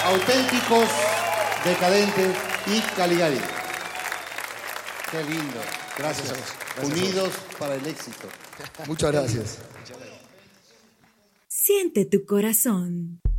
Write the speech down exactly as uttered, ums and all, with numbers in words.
Auténticos, Decadentes y Caligari. Qué lindo. Gracias. Gracias. Unidos para el éxito. Muchas gracias. Siente tu corazón.